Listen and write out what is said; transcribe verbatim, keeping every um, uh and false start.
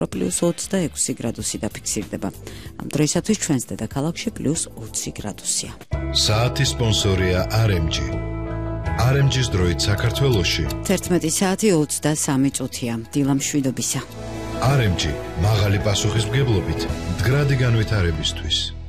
პლუს ოცდაექვსი გრადუსი დაფიქსირდება. ამ დროისათვის ჩვენს დედაქალაქში პლუს ოცი გრადუსია. საათის სპონსორია არ ემ ჯი. არ ემ ჯის დროით საქართველოში თერთმეტი საათი ოცდასამი წუთია. დილა მშვიდობისა. არ ემ ჯი მაღალი პასუხისმგებლობით მდგრადი განვითარებისთვის.